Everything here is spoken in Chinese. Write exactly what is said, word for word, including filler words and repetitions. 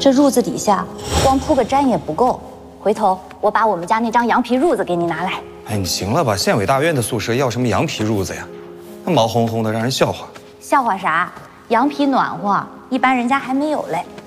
这褥子底下光铺个毡也不够，回头我把我们家那张羊皮褥子给你拿来。 哎，你行了吧？县委大院的宿舍要什么羊皮褥子呀？那毛烘烘的，让人笑话。 笑话啥？羊皮暖和，一般人家还没有嘞。